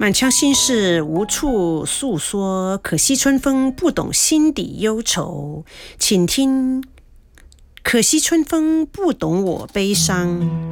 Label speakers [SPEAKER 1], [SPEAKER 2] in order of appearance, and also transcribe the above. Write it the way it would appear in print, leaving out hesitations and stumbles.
[SPEAKER 1] 满腔心事无处诉说，可惜春风不懂心底忧愁。请听，可惜春风不懂我悲伤。